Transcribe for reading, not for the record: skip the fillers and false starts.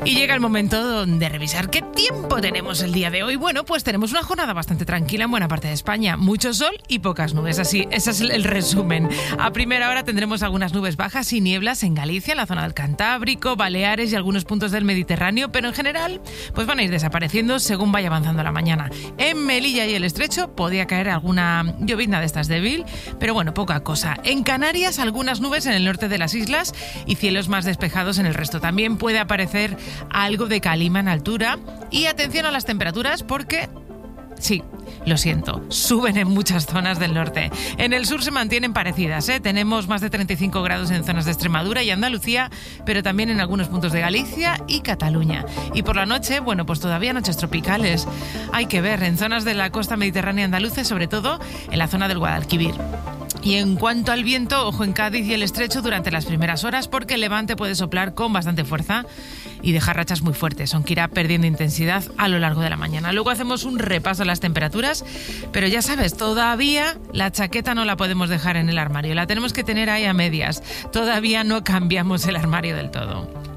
Y llega el momento de revisar qué tiempo tenemos el día de hoy. Bueno, pues tenemos una jornada bastante tranquila en buena parte de España. Mucho sol y pocas nubes, así, ese es el resumen. A primera hora tendremos algunas nubes bajas y nieblas en Galicia, en la zona del Cantábrico, Baleares y algunos puntos del Mediterráneo, pero en general pues van a ir desapareciendo según vaya avanzando la mañana. En Melilla y el Estrecho podía caer alguna llovizna de estas débil, pero bueno, poca cosa. En Canarias algunas nubes en el norte de las islas y cielos más despejados en el resto. También puede aparecer algo de calima en altura y atención a las temperaturas porque, sí, lo siento, suben en muchas zonas del norte. En el sur se mantienen parecidas, Tenemos más de 35 grados en zonas de Extremadura y Andalucía, pero también en algunos puntos de Galicia y Cataluña. Y por la noche, bueno, pues todavía noches tropicales. Hay que ver en zonas de la costa mediterránea andaluza, sobre todo en la zona del Guadalquivir. Y en cuanto al viento, ojo en Cádiz y el Estrecho durante las primeras horas porque el levante puede soplar con bastante fuerza y dejar rachas muy fuertes, aunque irá perdiendo intensidad a lo largo de la mañana. Luego hacemos un repaso a las temperaturas, pero ya sabes, todavía la chaqueta no la podemos dejar en el armario, la tenemos que tener ahí a medias. Todavía no cambiamos el armario del todo.